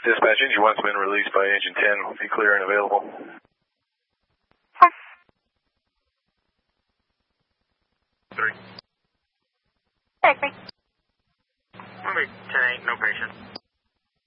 Dispatch, engine 1's been released by engine 10. Will be clear and available. Three. Take me. 1 8, no patient.